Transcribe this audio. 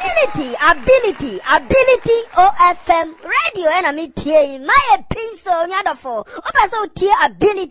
ability OFM radio and I meet here in my pin so nyadafo. Opa so ability